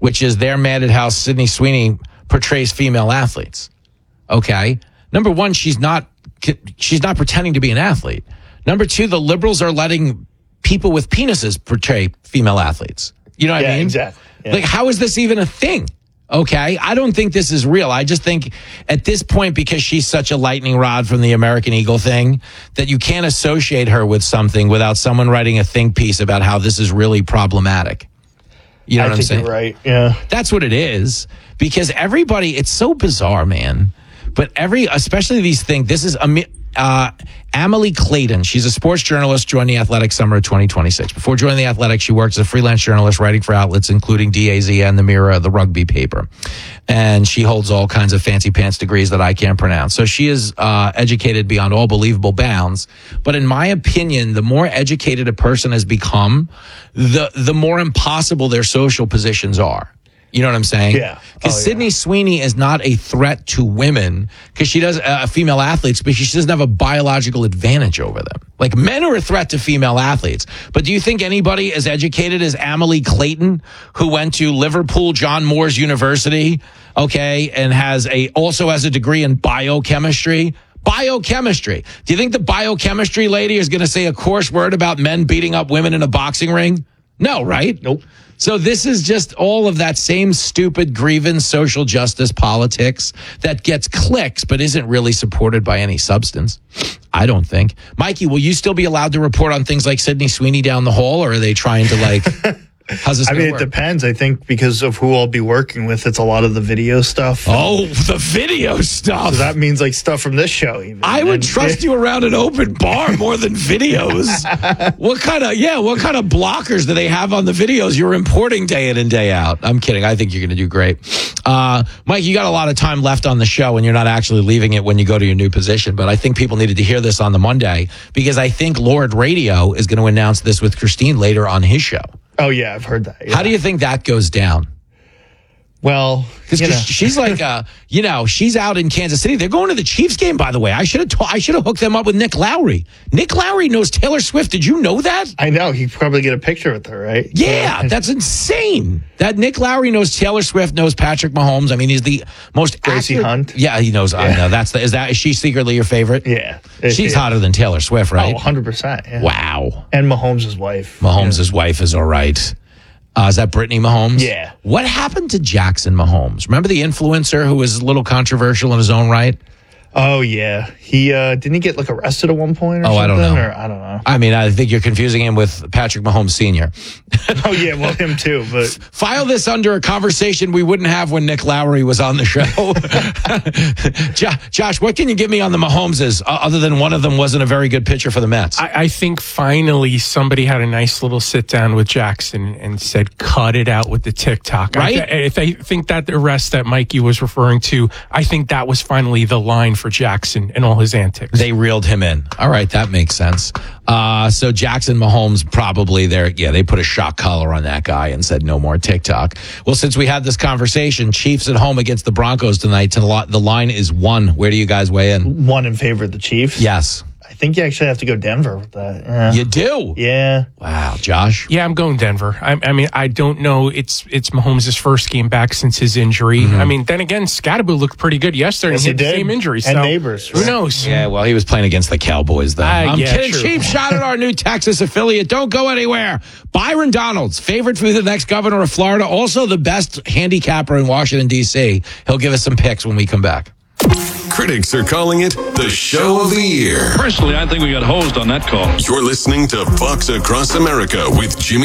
which is they're mad at how Sydney Sweeney portrays female athletes. Okay. Number one, she's not pretending to be an athlete. Number two, the liberals are letting people with penises portray female athletes. You know what I mean? Exactly. Yeah. Like, how is this even a thing? Okay. I don't think this is real. I just think at this point, because she's such a lightning rod from the American Eagle thing, that you can't associate her with something without someone writing a think piece about how this is really problematic. You know what I'm saying? You're right. Yeah. That's what it is. Because everybody, it's so bizarre, man. But especially these things, this is Amelie Clayton. She's a sports journalist, joined the Athletic summer of 2026. Before joining the Athletic, she worked as a freelance journalist, writing for outlets including DAZN, The Mirror, the rugby paper. And she holds all kinds of fancy pants degrees that I can't pronounce. So she is educated beyond all believable bounds. But in my opinion, the more educated a person has become, the more impossible their social positions are. You know what I'm saying? Yeah. Because Sydney Sweeney is not a threat to women because she does female athletes, but she doesn't have a biological advantage over them. Like, men are a threat to female athletes. But do you think anybody as educated as Amelie Clayton, who went to Liverpool John Moores University, okay, and also has a degree in biochemistry? Biochemistry. Do you think the biochemistry lady is going to say a coarse word about men beating up women in a boxing ring? No, right? Nope. So this is just all of that same stupid grievance, social justice politics that gets clicks, but isn't really supported by any substance. I don't think. Mikey, will you still be allowed to report on things like Sydney Sweeney down the hall, or are they trying to how's this it depends. I think because of who I'll be working with, it's a lot of the video stuff. Oh, the video stuff. So that means like stuff from this show even. I would trust you around an open bar more than videos. What kind of blockers do they have on the videos you're importing day in and day out? I'm kidding. I think you're going to do great. Mike, you got a lot of time left on the show and you're not actually leaving it when you go to your new position, but I think people needed to hear this on the Monday because I think Lord Radio is going to announce this with Christine later on his show. Oh, yeah, I've heard that. Yeah. How do you think that goes down? Well, because she's like, she's out in Kansas City. They're going to the Chiefs game, by the way. I should have hooked them up with Nick Lowry. Nick Lowry knows Taylor Swift. Did you know that? I know. He'd probably get a picture with her, right? Yeah, that's insane. That Nick Lowry knows Taylor Swift, knows Patrick Mahomes. I mean, he's the most Gracie Hunt. Yeah, he knows. Yeah. I know. Is she secretly your favorite? Yeah. She's hotter than Taylor Swift, right? Oh, 100%. Yeah. Wow. And Mahomes' wife. Mahomes' wife is all right. Is that Brittany Mahomes? Yeah. What happened to Jackson Mahomes? Remember the influencer who was a little controversial in his own right? Oh, yeah. He didn't he get like arrested at one point or something? I don't know. I don't know. I mean, I think you're confusing him with Patrick Mahomes Sr. Oh, yeah, well, him too. But file this under a conversation we wouldn't have when Nick Lowry was on the show. Josh, what can you give me on the Mahomeses other than one of them wasn't a very good pitcher for the Mets? I think finally somebody had a nice little sit down with Jackson and said, cut it out with the TikTok. Right? I think that arrest that Mikey was referring to, I think that was finally the line for Jackson and all his antics. They reeled him in. All right, that makes sense. So Jackson Mahomes probably they put a shock collar on that guy and said no more TikTok. Well, since we had this conversation, Chiefs at home against the Broncos tonight. The line is 1. Where do you guys weigh in? 1 in favor of the Chiefs? Yes. I think you actually have to go Denver with that. Yeah. You do? Yeah. Wow, Josh? Yeah, I'm going Denver. I mean, I don't know. It's Mahomes' first game back since his injury. Mm-hmm. I mean, then again, Scatterbo looked pretty good yesterday. Yes, he had the same injury. And so Neighbors. Who knows? Yeah, well, he was playing against the Cowboys, though. I'm kidding. True. Cheap shot at our new Texas affiliate. Don't go anywhere. Byron Donalds, favorite for the next governor of Florida. Also the best handicapper in Washington, D.C. He'll give us some picks when we come back. Critics are calling it the show of the year. Personally, I think we got hosed on that call. You're listening to Fox Across America with Jimmy